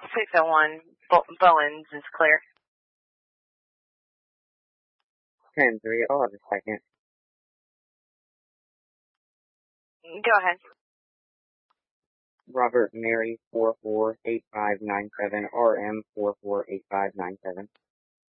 601 Bowens is clear. 10-3, I'll have a second. Go ahead. Robert Mary 448597, RM 448597.